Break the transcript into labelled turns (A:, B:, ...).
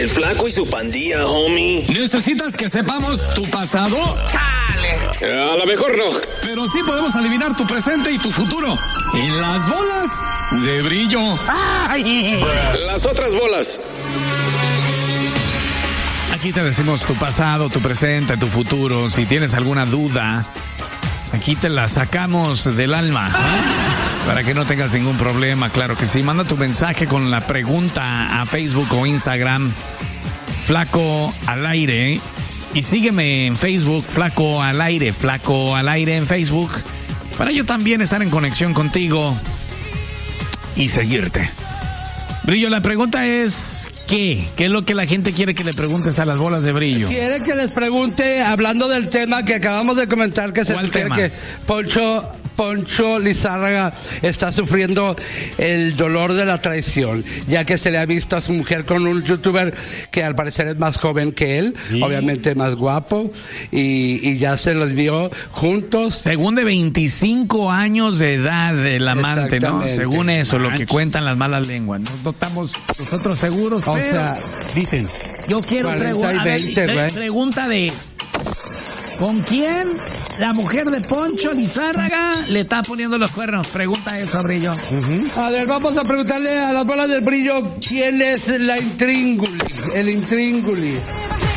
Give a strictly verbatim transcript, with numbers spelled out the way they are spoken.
A: El Flaco y su pandilla, homie.
B: ¿Necesitas que sepamos tu pasado?
A: ¡Chale! A lo mejor no.
B: Pero sí podemos adivinar tu presente y tu futuro. En las bolas de brillo.
A: ¡Ay! Las otras bolas.
B: Aquí te decimos tu pasado, tu presente, tu futuro. Si tienes alguna duda, aquí te la sacamos del alma. Para que no tengas ningún problema, claro que sí. Manda tu mensaje con la pregunta a Facebook o Instagram, Flaco al Aire. Y sígueme en Facebook, Flaco al Aire, Flaco al Aire en Facebook. Para yo también estar en conexión contigo y seguirte. Brillo, la pregunta es... ¿Qué? ¿Qué es lo que la gente quiere que le preguntes a las bolas de brillo?
C: Quiere que les pregunte, hablando del tema que acabamos de comentar, que se sugiere que Poncho, Poncho Lizárraga está sufriendo el dolor de la traición, ya que se le ha visto a su mujer con un youtuber que al parecer es más joven que él, ¿sí? Obviamente más guapo, y, y ya se los vio juntos.
B: Según de veinticinco años de edad el amante, ¿no? Según eso, Manch. Lo que cuentan las malas lenguas. No estamos nosotros seguros,
C: o
B: pero
C: sea, dicen.
B: Yo quiero preguntar. Pre pregunta de ¿con quién la mujer de Poncho Lizárraga le está poniendo los cuernos? Pregunta eso, Brillo.
C: Uh-huh. A ver, vamos a preguntarle a las bolas del Brillo quién es la intrínguli, el intrínguli.